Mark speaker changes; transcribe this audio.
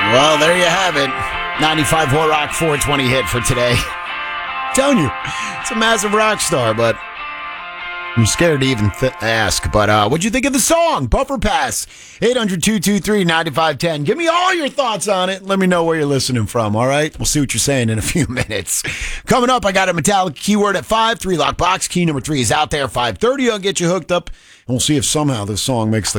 Speaker 1: Well, there you have it. 95 Horror Rock 420 hit for today. Telling you, it's a massive rock star, but I'm scared to even ask. But what'd you think of the song? Buffer Pass, 800-223-9510. Give me all your thoughts on it. Let me know where you're listening from, all right? We'll see what you're saying in a few minutes. Coming up, I got a Metallica keyword at 5, 3 lock box. Key number 3 is out there, 5:30. I'll get you hooked up, and we'll see if somehow this song makes the